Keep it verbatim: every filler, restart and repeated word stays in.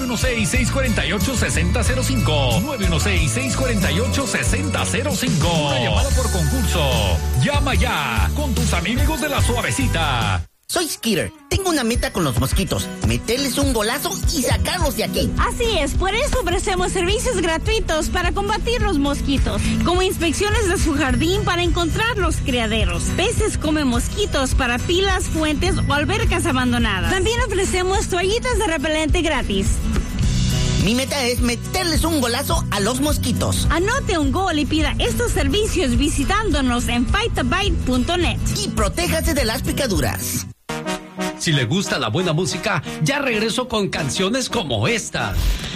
uno seis, seis cuatro ocho, seis cero cero cinco. nueve uno seis, seis cuatro ocho, seis cero cero cinco. Una llamada por concurso. Llama ya con tus amigos de la Suavecita. Soy Skitter. Tengo una meta con los mosquitos. Meterles un golazo y sacarlos de aquí. Así es, por eso ofrecemos servicios gratuitos para combatir los mosquitos, como inspecciones de su jardín para encontrar los criaderos. Peces come mosquitos para pilas, fuentes o albercas abandonadas. También ofrecemos toallitas de repelente gratis. Mi meta es meterles un golazo a los mosquitos. Anote un gol y pida estos servicios visitándonos en fight a bite punto net. Y protéjase de las picaduras. Si le gusta la buena música, ya regreso con canciones como esta.